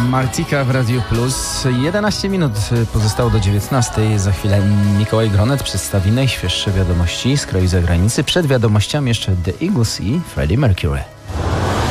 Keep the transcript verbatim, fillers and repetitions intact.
Martika w Radiu Plus. jedenaście minut pozostało do dziewiętnastej. Za chwilę Mikołaj Gronet przedstawi najświeższe wiadomości z kraju i zagranicy. Przed wiadomościami jeszcze The Eagles i Freddie Mercury.